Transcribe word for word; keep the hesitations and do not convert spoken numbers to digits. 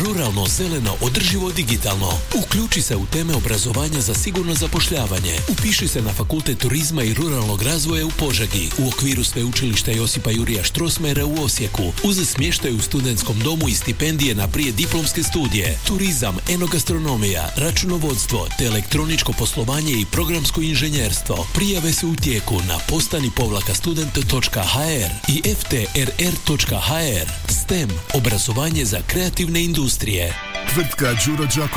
Ruralno, zeleno, održivo, digitalno. Uključi se u teme obrazovanja za sigurno zapošljavanje. Upiši se na Fakultet turizma i ruralnog razvoja u Požegi u okviru Sveučilišta Josipa Jurija Strossmayera u Osijeku uz smještaj u studentskom domu i stipendije na prije diplomske studije, turizam, enogastronomija, računovodstvo te elektroničko poslovanje i programsko inženjerstvo. Prijave se u tijeku na postani povlaka student točka ha er i ef te er er točka ha er. S tem, obrazovanje za kreativne industrije. Tvrtka Đuro Đaković